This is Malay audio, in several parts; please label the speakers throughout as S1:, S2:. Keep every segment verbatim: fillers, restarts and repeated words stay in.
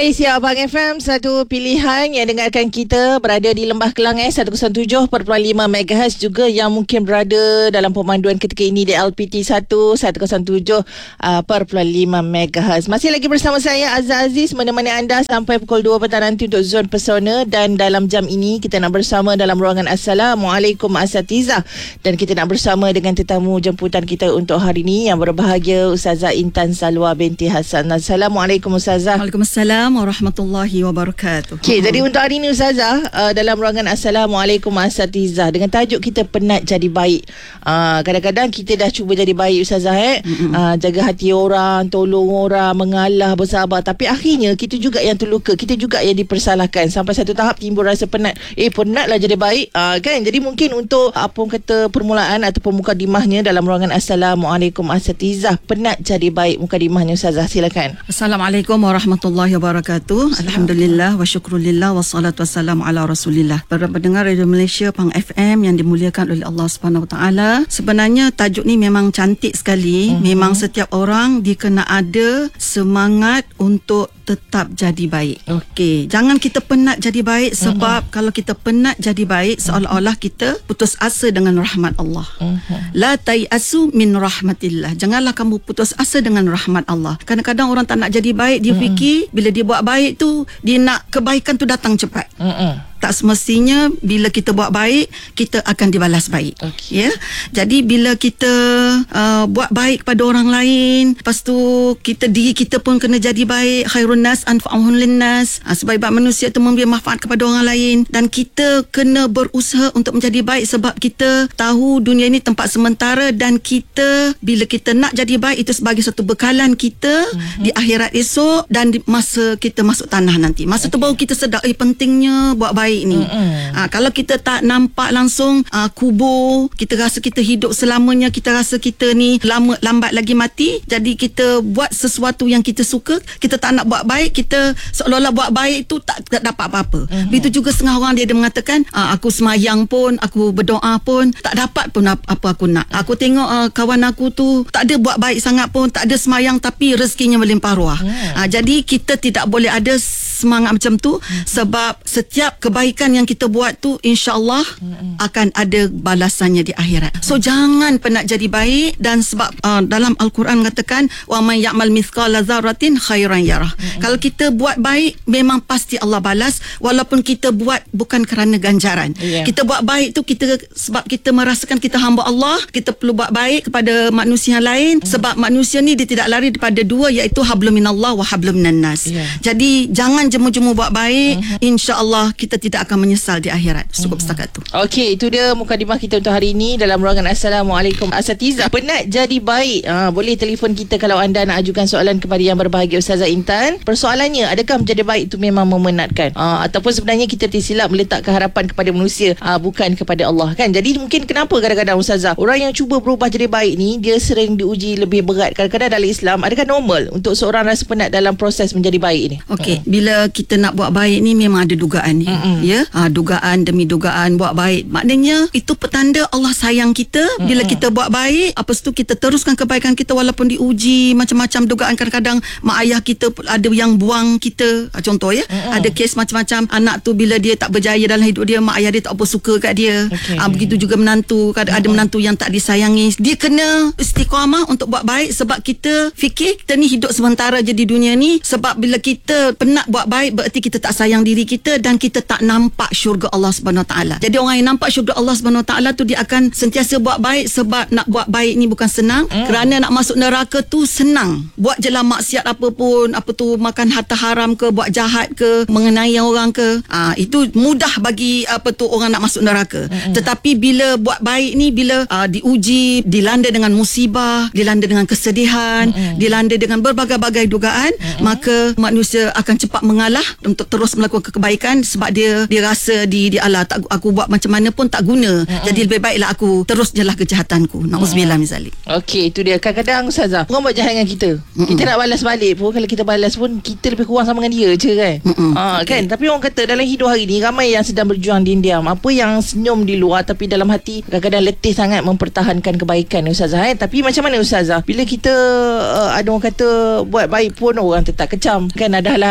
S1: Malaysia Abang F M, satu pilihan yang dengarkan kita berada di Lembah Kelang eh, seratus tujuh perpuluhan lima megahertz, juga yang mungkin berada dalam pemanduan ketika ini di L P T satu seratus tujuh perpuluhan lima megahertz. Masih lagi bersama saya Azhar Aziz menemani anda sampai pukul dua petang nanti untuk Zon Pesona, dan dalam jam ini kita nak bersama dalam ruangan Assalamualaikum Asatizah, dan kita nak bersama dengan tetamu jemputan kita untuk hari ini yang berbahagia Ustazah Intan Salwa binti Hassan. Assalamualaikum Ustazah.
S2: Waalaikumsalam warahmatullahi wabarakatuh.
S1: Okey, jadi untuk hari ini Ustazah, uh, dalam ruangan Assalamualaikum Asatizah, dengan tajuk kita penat jadi baik. Uh, kadang-kadang kita dah cuba jadi baik Ustazah eh, uh, jaga hati orang, tolong orang, mengalah, bersabar, tapi akhirnya kita juga yang terluka, kita juga yang dipersalahkan, sampai satu tahap timbul rasa penat. Eh penatlah jadi baik, uh, kan? Jadi mungkin untuk apa kata permulaan ataupun mukadimahnya dalam ruangan Assalamualaikum Asatizah, penat jadi baik, mukadimahnya Ustazah, silakan.
S2: Assalamualaikum warahmatullahi wabarakatuh. Alhamdulillah wa syukrulillah wassalatu wassalamu ala rasulillah. Para pendengar Radio Malaysia Pang F M yang dimuliakan oleh Allah Subhanahu Wa Taala, sebenarnya tajuk ni memang cantik sekali. Uh-huh. Memang setiap orang dia kena ada semangat untuk tetap jadi baik. Okey, jangan kita penat jadi baik, sebab uh-huh. kalau kita penat jadi baik, seolah-olah kita putus asa dengan rahmat Allah. Uh-huh. La tayasu min rahmatillah. Janganlah kamu putus asa dengan rahmat Allah. Kadang-kadang orang tak nak jadi baik, dia uh-huh. fikir bila dia buat baik tu, dia nak kebaikan tu datang cepat. Uh-huh. Tak semestinya bila kita buat baik, kita akan dibalas baik. Okay. Ya. Jadi bila kita uh, buat baik kepada orang lain, lepas tu kita diri kita pun kena jadi baik. Khairun nas anfa'uhum linnas. Uh, sebaik-baik manusia itu memberi manfaat kepada orang lain, dan kita kena berusaha untuk menjadi baik, sebab kita tahu dunia ini tempat sementara, dan kita bila kita nak jadi baik itu sebagai satu bekalan kita uh-huh. di akhirat esok, dan di masa kita masuk tanah nanti. Masa okay. tu baru kita sedar eh pentingnya buat baik ni. Uh-uh. Ha, kalau kita tak nampak langsung uh, kubur, kita rasa kita hidup selamanya, kita rasa kita ni lama lambat lagi mati. Jadi kita buat sesuatu yang kita suka, kita tak nak buat baik, kita seolah-olah buat baik tu tak, tak dapat apa-apa. Uh-huh. Begitu juga setengah orang dia ada mengatakan uh, aku semayang pun, aku berdoa pun tak dapat pun apa, apa aku nak. Aku tengok uh, kawan aku tu tak ada buat baik sangat pun, tak ada semayang tapi rezekinya melimpah ruah. Uh-huh. Uh, jadi kita tidak boleh ada semangat macam tu, uh-huh. sebab setiap kebaikan yang kita buat tu insya-Allah uh-huh. akan ada balasannya di akhirat. So uh-huh. jangan penat jadi baik, dan sebab uh, dalam Al-Quran mengatakan wa may ya'mal mithqala dzarratin khairan yarah. Uh-huh. Kalau kita buat baik, memang pasti Allah balas, walaupun kita buat bukan kerana ganjaran. Yeah. Kita buat baik tu kita sebab kita merasakan kita hamba Allah, kita perlu buat baik kepada manusia lain, uh-huh. sebab manusia ni dia tidak lari daripada dua, iaitu hablum minallah wa hablum minan nas. Yeah. Jadi jangan jemu-jemu buat baik, uh-huh. insya-Allah kita tidak akan menyesal di akhirat. Cukup uh-huh. setakat tu. Okey,
S1: itu dia mukadimah kita untuk hari ini dalam ruangan Assalamualaikum Asatizah. Penat jadi baik. Ha, boleh telefon kita kalau anda nak ajukan soalan kepada yang berbahagia Ustazah Intan. Persoalannya, adakah menjadi baik itu memang memenatkan? Ha, ataupun sebenarnya kita tersilap meletakkan harapan kepada manusia, ha, bukan kepada Allah, kan? Jadi mungkin kenapa kadang-kadang Ustazah, orang yang cuba berubah jadi baik ni, dia sering diuji lebih berat. Kadang-kadang dalam Islam, adakah normal untuk seorang rasa penat dalam proses menjadi baik ni?
S2: Okey, uh-huh. bila kita nak buat baik ni memang ada dugaan ni. Uh-huh. Ya, ha, dugaan demi dugaan buat baik. Maknanya itu petanda Allah sayang kita. Uh-huh. Bila kita buat baik, apa tu kita teruskan kebaikan kita walaupun diuji macam-macam dugaan. Kadang-kadang mak ayah kita ada yang buang kita. Contoh ya, uh-huh. ada kes macam-macam. Anak tu bila dia tak berjaya dalam hidup dia, mak ayah dia tak apa suka kat dia. Okay. Ha, begitu juga menantu. Kadang uh-huh. ada menantu yang tak disayangi. Dia kena istiqamah untuk buat baik, sebab kita fikir kita ni hidup sementara je di dunia ni. Sebab bila kita penat buat baik, berarti kita tak sayang diri kita, dan kita tak nampak syurga Allah Subhanahu Wa Taala. Jadi orang yang nampak syurga Allah Subhanahu Wa Taala tu, dia akan sentiasa buat baik, sebab nak buat baik ni bukan senang. Mm. Kerana nak masuk neraka tu senang. Buat je lah maksiat apa pun, apa tu makan harta haram ke, buat jahat ke, mengenai orang ke, ah itu mudah bagi apa tu orang nak masuk neraka. Mm. Tetapi bila buat baik ni, bila uh, diuji, dilanda dengan musibah, dilanda dengan kesedihan, mm. dilanda dengan berbagai-bagai dugaan, mm. maka manusia akan cepat mengalah untuk terus melakukan kebaikan, sebab dia dia rasa di di Allah tak, aku buat macam mana pun tak guna. Mm-hmm. Jadi lebih baiklah aku terus jelah kejahatanku. Nauzubillah min zalik.
S1: Okey, itu dia. Kadang-kadang Ustazah, orang buat jahat dengan kita. Mm-mm. Kita nak balas balik pun, kalau kita balas pun kita lebih kurang sama dengan dia je, kan? Ha, okay. Kan? Tapi orang kata dalam hidup hari ni ramai yang sedang berjuang diam-diam. Apa yang senyum di luar tapi dalam hati kadang-kadang letih sangat mempertahankan kebaikan, Ustazah. Eh? Tapi macam mana Ustazah? Bila kita uh, ada orang kata buat baik pun orang tetap kecam. Kan ada halang-halang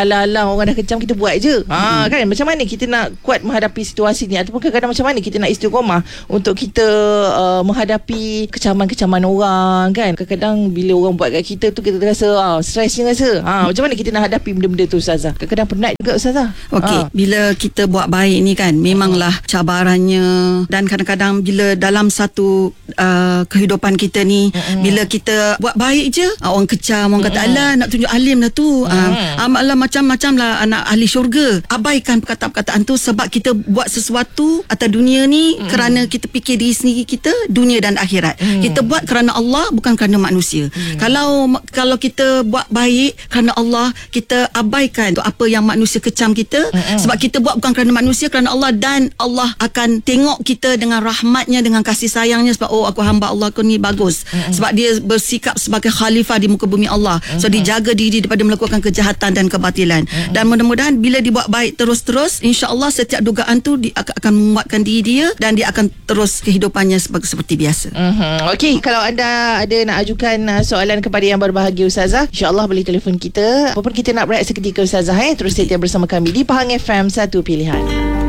S1: orang dah kecam, kita buat je. Ha, kan macam mana kita nak kuat menghadapi situasi ni, ataupun kadang-kadang macam mana kita nak istiqomah untuk kita uh, menghadapi kecaman-kecaman orang kan. Kadang-kadang bila orang buat kat kita tu, kita rasa ah, stres je rasa. Ha, macam mana kita nak hadapi benda-benda tu Ustazah? Kadang-kadang penat juga Ustazah.
S2: Okey,
S1: ha.
S2: bila kita buat baik ni kan, memanglah cabarannya, dan kadang-kadang bila dalam satu uh, kehidupan kita ni, mm-hmm. bila kita buat baik je, uh, orang kecam, orang kata alah nak tunjuk alim lah tu, mm-hmm. uh, amalah macam-macam lah anak ahli syurga. Abaikan perkataan-perkataan tu, sebab kita buat sesuatu atas dunia ni mm-hmm. kerana kita fikir diri sendiri kita, dunia dan akhirat. Mm-hmm. Kita buat kerana Allah, bukan kerana manusia. Mm-hmm. Kalau kalau kita buat baik kerana Allah, kita abaikan tu apa yang manusia kecam kita, mm-hmm. sebab kita buat bukan kerana manusia, kerana Allah, dan Allah akan tengok kita dengan rahmatnya, dengan kasih sayangnya, sebab oh aku hamba Allah, aku ni bagus, mm-hmm. sebab dia bersikap sebagai khalifah di muka bumi Allah, mm-hmm. so dijaga diri daripada melakukan kejahatan dan kebatilan, mm-hmm. dan mudah-mudahan bila dibuat baik terus-terus, insya-Allah setiap dugaan tu dia akan menguatkan diri dia, dan dia akan terus kehidupannya seperti biasa.
S1: Mm-hmm. Okey, kalau anda ada nak ajukan uh, soalan kepada yang berbahagia Ustazah, insya-Allah boleh telefon kita. Apapun kita nak berehat seketika Ustazah, eh terus setia bersama kami di Pahang F M, satu pilihan.